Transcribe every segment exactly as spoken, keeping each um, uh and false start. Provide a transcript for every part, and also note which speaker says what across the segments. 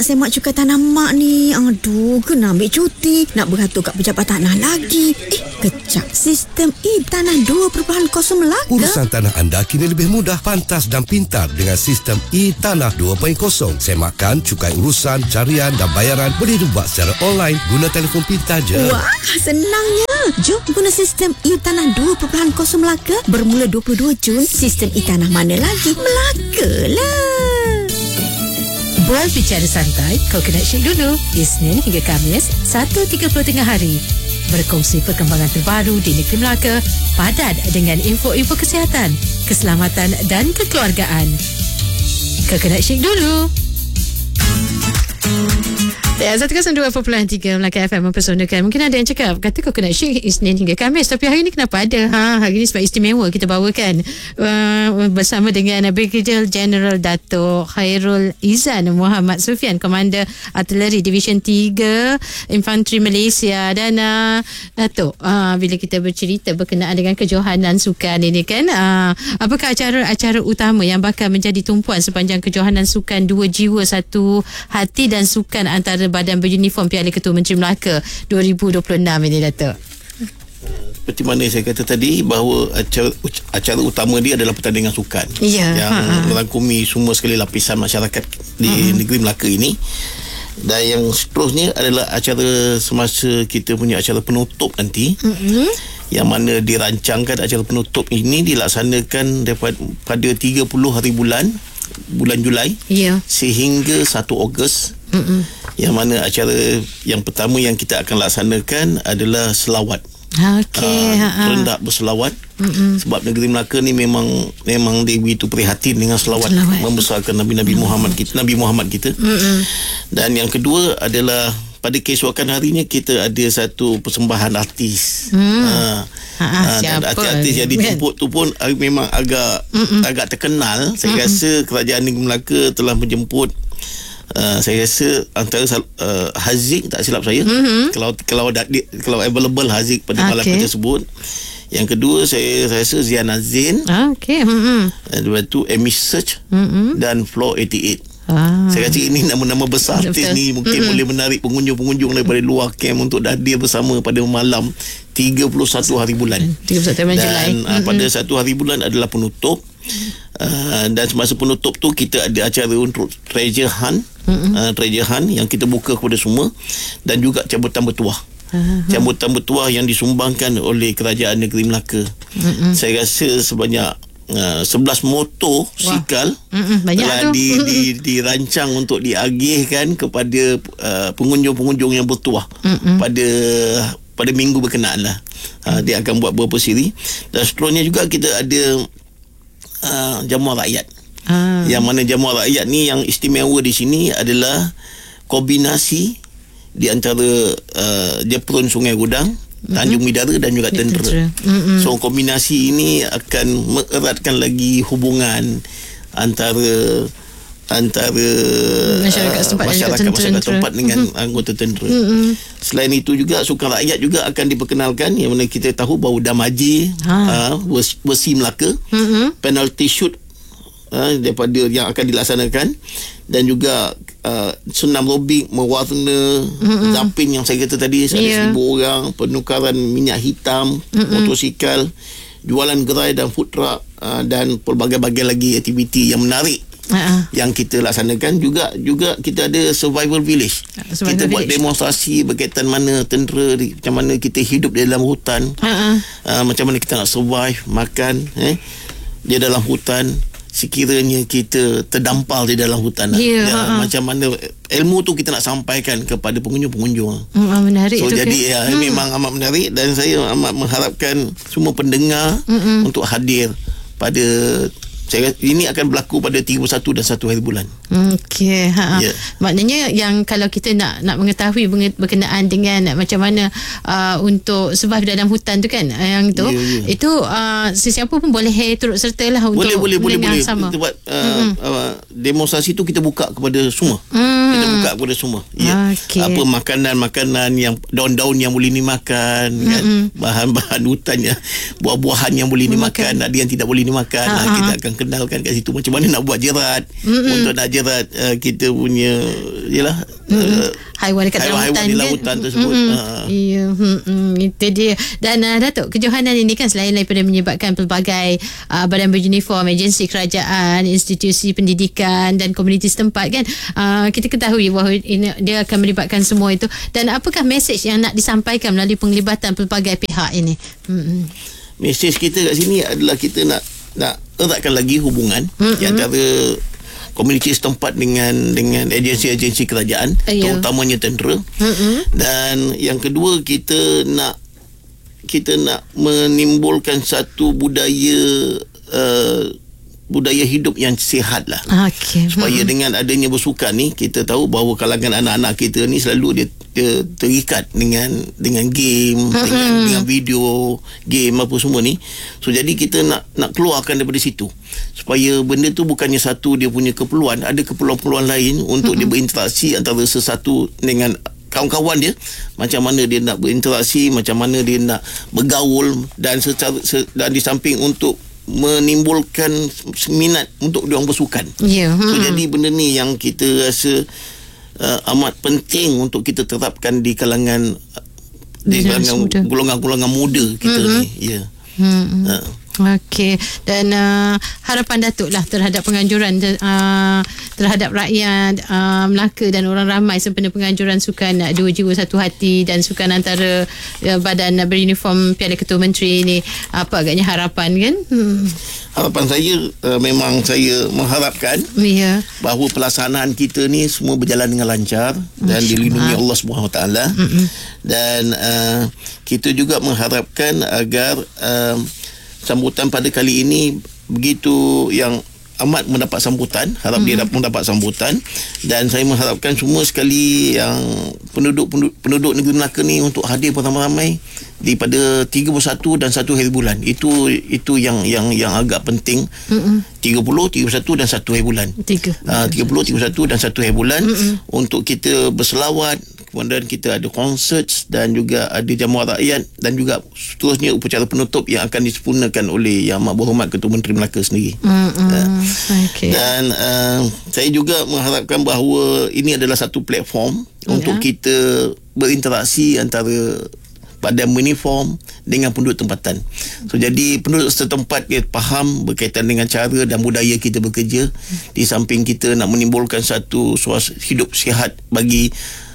Speaker 1: semak cukai tanah mak ni. Aduh, kena ambil cuti. Nak beratur kat pejabat tanah lagi. Eh, kejap. Sistem e-tanah dua titik kosong Melaka.
Speaker 2: Urusan tanah anda kini lebih mudah, pantas dan pintar dengan sistem e-tanah dua titik kosong. Semakan, cukai urusan, carian dan bayaran boleh dibuat secara online guna telefon pintar je.
Speaker 1: Wah, senangnya. Jom guna sistem e-tanah dua titik kosong Melaka bermula dua puluh dua Jun. Sistem e-tanah mana lagi? Melaka lah.
Speaker 3: Bual bicara santai, kau kena syek dulu. Isnin hingga Khamis, satu tiga puluh tengah hari. Berkongsi perkembangan terbaru di negeri Melaka, padat dengan info-info kesihatan, keselamatan dan kekeluargaan. Kau kena syek dulu. Ya, satu kosong dua perpuluhan tiga Melaka F M mempersonakan. Mungkin ada yang cakap, kata kau kena syek Isnin hingga Khamis, tapi hari ni kenapa ada? Ha, hari ni sebab istimewa kita bawakan uh, bersama dengan Brigadier General Dato' Khairul Izan Muhammad Sufian, Komander Artileri Division tiga Infanteri Malaysia. Dan uh, Dato', uh, bila kita bercerita berkenaan dengan kejohanan sukan ini kan, uh, apakah acara-acara utama yang bakal menjadi tumpuan sepanjang kejohanan sukan Dua Jiwa Satu Hati dan sukan antara Badan Beruniform Piala Ketua Menteri Melaka dua ribu dua puluh enam ini, Dato'?
Speaker 4: Seperti mana saya kata tadi, bahawa acara, acara utama dia adalah pertandingan sukan,
Speaker 1: ya,
Speaker 4: yang ha-ha. merangkumi semua sekali lapisan masyarakat di ha-ha. negeri Melaka ini. Dan yang seterusnya adalah acara semasa kita punya acara penutup nanti, uh-huh. yang mana dirancangkan acara penutup ini dilaksanakan daripada pada tiga puluh hari bulan bulan Julai, yeah. sehingga satu Ogos. Mm-mm. Yang mana acara yang pertama yang kita akan laksanakan adalah selawat. Okey, uh, rendah berselawat. Mm-mm. Sebab negeri Melaka ni memang memang dia begitu prihatin dengan selawat, selawat. membesarkan Nabi-Nabi Muhammad kita, Nabi Muhammad kita. Mm-mm. Dan yang kedua adalah pada keesokan harinya kita ada satu persembahan artis. Hmm. Uh, ha, uh, dan artis-artis yang dijemput tu pun uh, memang agak Mm-mm. agak terkenal. Saya Mm-mm. rasa kerajaan negeri Melaka telah menjemput, Uh, saya rasa antara uh, Haziq, tak silap saya, mm-hmm. kalau kalau kalau available Haziq pada okay. malam tersebut. Yang kedua saya rasa Zian Azin,
Speaker 3: okey, mm-hmm.
Speaker 4: lepas tu Amy Search, mm-hmm. dan Floor lapan lapan. Ah. Saya rasa ini nama-nama besar artis ni mungkin mm-hmm. boleh menarik pengunjung-pengunjung daripada luar camp untuk hadir bersama pada malam tiga puluh satu hari bulan.
Speaker 3: tiga puluh satu bulan Julai.
Speaker 4: Dan mm-hmm. pada satu hari bulan adalah penutup. Uh, dan semasa penutup tu kita ada acara untuk treasure hunt, mm-hmm. uh, treasure hunt yang kita buka kepada semua, dan juga cabutan bertuah. Uh-huh. Cabutan bertuah yang disumbangkan oleh Kerajaan Negeri Melaka. Mm-hmm. Saya rasa sebanyak Uh, sebelas motor sikal telah di, di, dirancang untuk diagihkan kepada uh, pengunjung-pengunjung yang bertuah Mm-mm. pada pada minggu berkenaan lah. Uh, dia akan buat beberapa siri. Dan seterusnya juga kita ada uh, jamuan rakyat. Ah. Yang mana jamuan rakyat ni yang istimewa di sini adalah kombinasi di antara uh, Jeprun Sungai Gudang, Tanjung Bidara dan juga tentera. Mm-hmm. So kombinasi ini akan mengeratkan lagi hubungan antara antara
Speaker 3: masyarakat setempat, uh,
Speaker 4: masyarakat, masyarakat tempat dengan mm-hmm. anggota tentera. Mm-hmm. Selain itu juga sukan rakyat juga akan diperkenalkan, yang mana kita tahu bahawa Damaji, ha. uh, Besi Melaka, mm-hmm. penalty shoot uh, daripada yang akan dilaksanakan, dan juga uh, senam robik mewarna mm-hmm. zapin yang saya kata tadi, ada yeah. seribu orang, penukaran minyak hitam, mm-hmm. motosikal, jualan gerai dan food truck, uh, dan pelbagai-bagai lagi aktiviti yang menarik uh-huh. yang kita laksanakan. Juga juga kita ada survival village. Survival kita village. Buat demonstrasi berkaitan mana tentera, macam mana kita hidup di dalam hutan, uh-huh. uh, macam mana kita nak survive, makan eh, di dalam hutan sekiranya kita terdampar di dalam hutan. Yeah, ya, uh-huh. macam mana ilmu tu kita nak sampaikan kepada pengunjung-pengunjung. Mm, menarik so, tu. So jadi ya, hmm. memang amat menarik, dan saya amat mengharapkan semua pendengar Mm-mm. untuk hadir pada, saya ini akan berlaku pada tiga puluh satu dan satu hari bulan.
Speaker 3: Okey, ha. Yeah. Maknanya yang kalau kita nak nak mengetahui berkenaan dengan macam mana uh, untuk survive dalam hutan tu kan, yang tu yeah, yeah. itu uh, sesiapa pun boleh turut sertalah untuk
Speaker 4: boleh boleh boleh boleh
Speaker 3: sama.
Speaker 4: Kita buat uh, uh, demonstrasi tu kita buka kepada semua. Mm. kita buka kepada semua. Ya.
Speaker 3: Okey.
Speaker 4: Apa makanan-makanan yang daun-daun yang boleh dimakan, kan? Bahan-bahan hutannya, buah-buahan yang boleh dimakan, ada yang tidak boleh dimakan. Ha, kita akan kenalkan kat situ macam mana nak buat jerat. Mm-mm. Untuk nak jerat uh, kita punya yalah uh,
Speaker 3: haiwan dekat dalam
Speaker 4: haiwan
Speaker 3: hutan,
Speaker 4: di dalam
Speaker 3: kan?
Speaker 4: hutan tersebut.
Speaker 3: Mm-mm.
Speaker 4: Ha.
Speaker 3: Ya, mm-mm. Itu dia. Dan uh, Datuk, kejohanan ini kan selain daripada menyebabkan pelbagai uh, badan beruniform, agensi kerajaan, institusi pendidikan dan komuniti setempat, kan, uh, kita ketahui bahawa ini, dia akan melibatkan semua itu. Dan apakah mesej yang nak disampaikan melalui penglibatan pelbagai pihak ini? Mm-mm.
Speaker 4: Mesej kita kat sini adalah kita nak nak eratkan lagi hubungan mm-hmm. di antara komuniti setempat dengan dengan agensi-agensi kerajaan,
Speaker 3: yeah.
Speaker 4: terutamanya tentera. Mm-hmm. Dan yang kedua, kita nak kita nak menimbulkan satu budaya uh, budaya hidup yang sihat lah.
Speaker 3: Okay.
Speaker 4: Supaya
Speaker 3: hmm.
Speaker 4: dengan adanya bersukan ni, kita tahu bahawa kalangan anak-anak kita ni selalu dia, dia terikat dengan dengan game, hmm. dengan dengan video game apa semua ni. So jadi kita nak nak keluarkan daripada situ. Supaya benda tu bukannya satu dia punya keperluan, ada keperluan-keperluan lain untuk hmm. dia berinteraksi antara sesatu dengan kawan-kawan dia, macam mana dia nak berinteraksi, macam mana dia nak bergaul, dan secara se, dan di samping untuk menimbulkan minat untuk dia orang bersukan.
Speaker 3: Yeah.
Speaker 4: So
Speaker 3: hmm.
Speaker 4: jadi benda ni yang kita rasa uh, amat penting untuk kita terapkan di kalangan di kalangan muda. golongan-golongan muda kita mm-hmm. ni. Ya. Yeah.
Speaker 3: Hmm.
Speaker 4: Uh.
Speaker 3: Okey, dan uh, harapan Datuk lah terhadap penganjuran uh, terhadap rakyat uh, Melaka dan orang ramai sempena penganjuran sukan uh, Dua Jiwa Satu Hati dan sukan antara uh, badan uh, beruniform Piala Ketua Menteri ni, apa agaknya harapan, kan? Hmm.
Speaker 4: Harapan saya uh, memang saya mengharapkan
Speaker 3: yeah.
Speaker 4: bahawa pelaksanaan kita ni semua berjalan dengan lancar dan dilindungi Allah Subhanahu Wa Taala. Dan uh, kita juga mengharapkan agar uh, sambutan pada kali ini begitu yang amat mendapat sambutan, harap hmm. dia dapat mendapat sambutan. Dan saya mengharapkan semua sekali yang penduduk-penduduk penduduk negeri Melaka ni untuk hadir beramai-ramai daripada tiga puluh satu dan satu hari bulan. Itu itu yang yang yang agak penting. Hmm. tiga puluh, tiga puluh satu dan satu hari bulan. Tiga. Uh, tiga puluh, tiga puluh satu dan satu hari bulan hmm. untuk kita berselawat. Kemudian kita ada konsert dan juga ada jamuan rakyat dan juga seterusnya upacara penutup yang akan disempurnakan oleh Yang Amat Berhormat Ketua Menteri Melaka sendiri. Mm-hmm. Uh, okay. Dan uh, saya juga mengharapkan bahawa ini adalah satu platform yeah. untuk kita berinteraksi antara badan uniform dengan penduduk tempatan. So jadi penduduk setempat dia faham berkaitan dengan cara dan budaya kita bekerja, di samping kita nak menimbulkan satu suasana hidup sihat bagi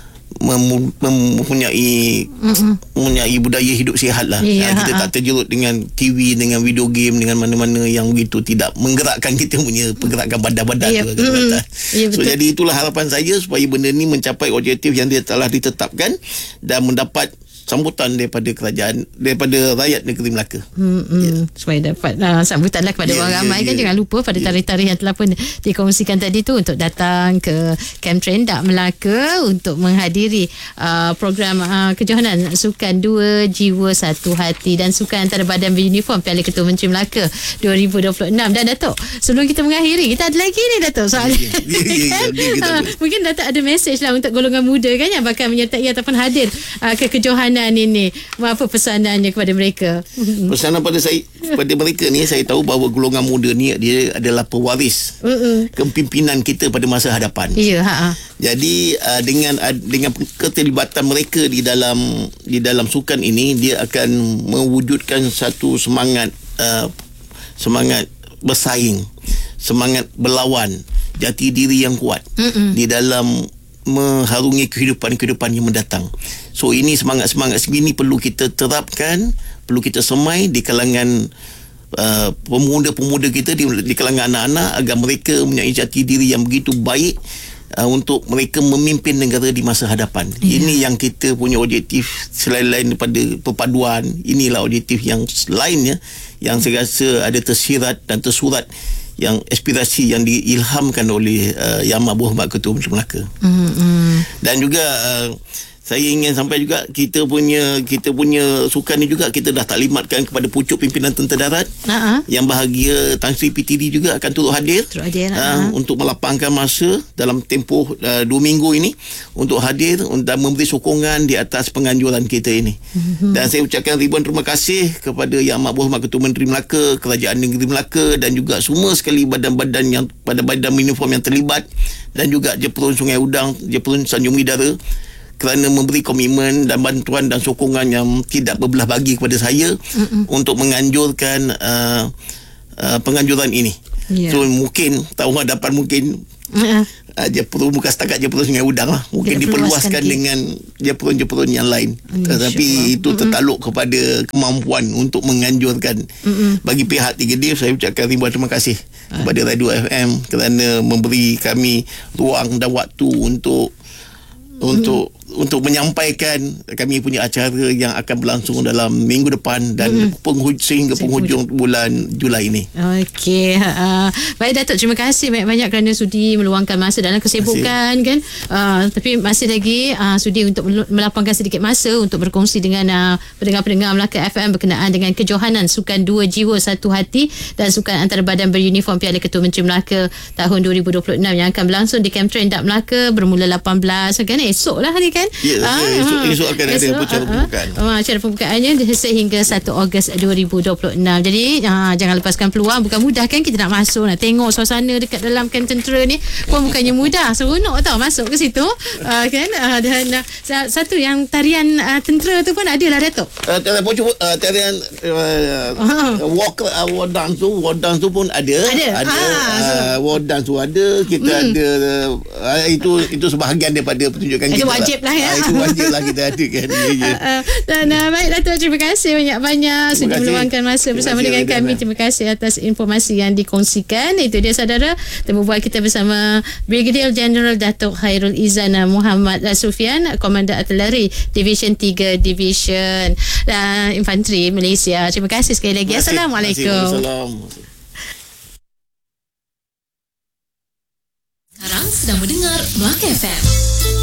Speaker 4: Mem- mempunyai mm-hmm. mempunyai budaya hidup sihat lah. Yeah, kita ha-ha. tak terjerut dengan T V, dengan video game, dengan mana-mana yang begitu tidak menggerakkan kita punya pergerakan badan-badan. Yeah. tu mm-hmm. yeah, So jadi itulah harapan saya supaya benda ni mencapai objektif yang dia telah ditetapkan dan mendapat sambutan daripada kerajaan, daripada rakyat negeri Melaka. Hmm,
Speaker 3: yeah. Supaya dapat uh, sambutanlah kepada yeah, orang yeah, ramai yeah. kan. Jangan lupa pada yeah. tarikh-tarikh yang telah pun dikongsikan tadi tu untuk datang ke Kem Trendak Melaka untuk menghadiri uh, program uh, kejohanan sukan Dua Jiwa Satu Hati dan sukan antara badan beruniform Piala Ketua Menteri Melaka dua ribu dua puluh enam. Dan Datuk, sebelum kita mengakhiri, kita ada lagi ni Datuk soalan. Yeah, yeah, yeah, yeah, yeah, uh, mungkin Datuk ada mesej lah untuk golongan muda kan yang bakal menyertai ataupun hadir uh, ke kejohanan ini. Apa pesanannya kepada mereka?
Speaker 4: Pesanan pada saya, pada mereka ni, saya tahu bahawa golongan muda ni dia adalah pewaris uh-uh. kepimpinan kita pada masa hadapan.
Speaker 3: Ya, ha.
Speaker 4: Jadi uh, dengan uh, dengan keterlibatan mereka di dalam di dalam sukan ini, dia akan mewujudkan satu semangat uh, semangat bersaing, semangat berlawan, jati diri yang kuat uh-uh. di dalam mengharungi kehidupan-kehidupan yang mendatang. So ini semangat-semangat segini perlu kita terapkan, perlu kita semai di kalangan uh, pemuda-pemuda kita, di, di kalangan anak-anak, agar mereka mempunyai jati diri yang begitu baik uh, untuk mereka memimpin negara di masa hadapan. Yeah. Ini yang kita punya objektif selain-lain daripada perpaduan. Inilah objektif yang lainnya yang saya rasa ada tersirat dan tersurat, yang aspirasi yang diilhamkan oleh uh, Yang Amat Berhormat Ketua Menteri Melaka. Mm-hmm. Dan juga uh, saya ingin sampai juga kita punya kita punya sukan ni juga kita dah taklimatkan kepada pucuk pimpinan tentera darat.
Speaker 3: Uh-huh.
Speaker 4: Yang bahagia Tan Sri P T D juga akan turut hadir,
Speaker 3: turut hadir
Speaker 4: uh,
Speaker 3: uh-huh.
Speaker 4: untuk melapangkan masa dalam tempoh uh, dua minggu ini untuk hadir dan memberi sokongan di atas penganjuran kita ini. Uh-huh. Dan saya ucapkan ribuan terima kasih kepada Yang Amat Berhormat Ketua Menteri Melaka, Kerajaan Negeri Melaka dan juga semua sekali badan-badan yang pada badan uniform yang terlibat dan juga Jepun Sungai Udang, Jepun Sanjung Widara kerana memberi komitmen dan bantuan dan sokongan yang tidak berbelah bagi kepada saya Mm-mm. untuk menganjurkan uh, uh, penganjuran ini. Yeah. So mungkin tahun hadapan mungkin uh-uh. uh, Jepun bukan setakat Jepun Sungai Udang lah, mungkin dia diperluaskan dengan Jepun-Jepun yang lain. Mm, tetapi itu tertakluk Mm-mm. kepada kemampuan untuk menganjurkan. Mm-mm. Bagi pihak tiga D saya ucapkan ribuan terima kasih uh. kepada Radio F M kerana memberi kami ruang dan waktu untuk untuk hmm. untuk menyampaikan kami punya acara yang akan berlangsung dalam minggu depan dan hmm. penghuj, sehingga penghujung bulan Julai ini.
Speaker 3: Okey. Uh, baik Datuk, terima kasih banyak-banyak kerana sudi meluangkan masa dalam kesibukan kan. Uh, tapi masih lagi uh, sudi untuk melapangkan sedikit masa untuk berkongsi dengan uh, pendengar-pendengar Melaka F M berkenaan dengan kejohanan Sukan Dua Jiwa Satu Hati dan Sukan Antarbadan Beruniform Piala Ketua Menteri Melaka tahun dua ribu dua puluh enam yang akan berlangsung di Camp Train Dak Melaka bermula lapan belas kan. Esok lah ni kan.
Speaker 4: Ya, yeah, ah, esok, esok akan esok, ada acara
Speaker 3: uh,
Speaker 4: pembukaan.
Speaker 3: Uh, acara pembukaannya sehingga satu Ogos dua ribu dua puluh enam. Jadi uh, jangan lepaskan peluang. Bukan mudah kan kita nak masuk, nak tengok suasana dekat dalam camp tentera ni pun bukannya mudah. Seronok tau masuk ke situ uh, kan. Uh, dan uh, satu yang tarian uh, tentera tu pun ada lah Datuk.
Speaker 4: Uh, tarian uh, tarian uh, uh, walk uh, war dance tu, war dance tu pun ada.
Speaker 3: Ada.
Speaker 4: Ada
Speaker 3: Ah,
Speaker 4: uh, war dance tu ada. Kita hmm. ada uh, itu itu sebahagian daripada pertunjukan
Speaker 3: itu
Speaker 4: kita.
Speaker 3: wajib lah, lah ya.
Speaker 4: Ha, itu wajib lah kita ada kan. Ya, ya.
Speaker 3: Uh, dan uh, baik Datuk, terima kasih banyak-banyak sudah meluangkan masa bersama dengan kami. Terima kasih atas informasi yang dikongsikan. Itu dia saudara, temu bual kita bersama Brigadier General Datuk Khairul Izzan Muhammad Sufian, Komandan Artileri Division tiga Division uh, Infanteri Malaysia. Terima kasih sekali lagi. Assalamualaikum.
Speaker 4: Assalamualaikum.
Speaker 5: Sekarang sedang mendengar Melaka F M.